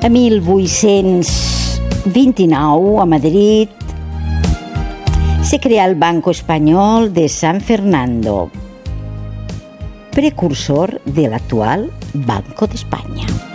A 1829, a Madrid, se crea el Banco Español de San Fernando, precursor del actual Banco de España.